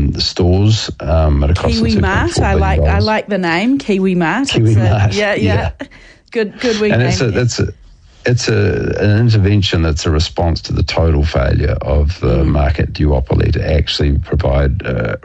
stores at a cost Kiwi of Mart. I like the name Kiwi Mart. Kiwi Mart. Yeah. Good wee and name. It's an intervention that's a response to the total failure of the market duopoly to actually provide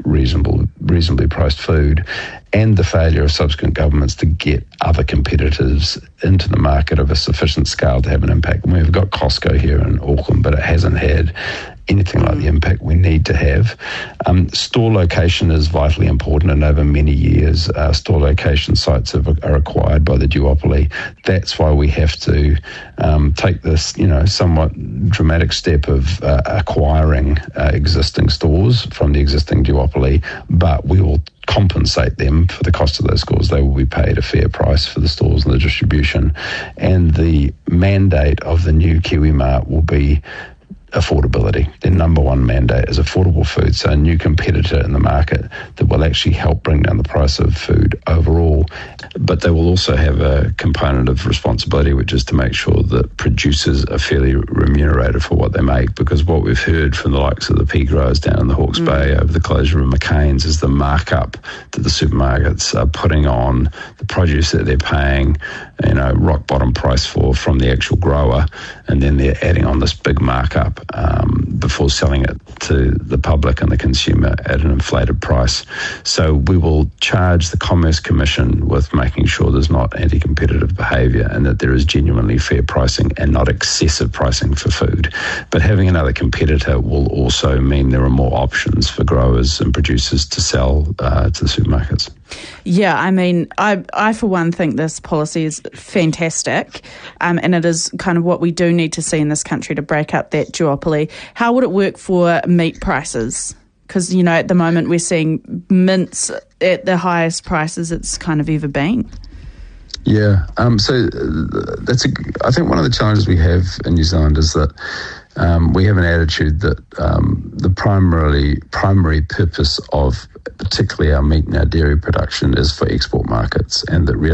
reasonably priced food, and the failure of subsequent governments to get other competitors into the market of a sufficient scale to have an impact. And we've got Costco here in Auckland, but it hasn't had anything like the impact we need to have. Store location is vitally important, and over many years, store location sites are acquired by the duopoly. That's why we have to take this, somewhat dramatic step of acquiring existing stores from the existing duopoly, but we will compensate them for the cost of those stores. They will be paid a fair price for the stores and the distribution. And the mandate of the new Kiwi Mart will be affordability. Their number one mandate is affordable food, so a new competitor in the market that will actually help bring down the price of food overall. But they will also have a component of responsibility, which is to make sure that producers are fairly remunerated for what they make, because what we've heard from the likes of the pea growers down in the Hawke's Bay over the closure of McCain's is the markup that the supermarkets are putting on the produce that they're paying, rock bottom price for from the actual grower, and then they're adding on this big markup before selling it to the public and the consumer at an inflated price. So we will charge the Commerce Commission with making sure there's not anti-competitive behaviour and that there is genuinely fair pricing and not excessive pricing for food. But having another competitor will also mean there are more options for growers and producers to sell to the supermarkets. Yeah, I mean, I for one think this policy is fantastic, and it is kind of what we do need to see in this country to break up that duopoly. How would it work for meat prices? Because, at the moment we're seeing mince at the highest prices it's kind of ever been. Yeah, so I think one of the challenges we have in New Zealand is that we have an attitude that the primary purpose of particularly our meat and our dairy production is for export markets, and that really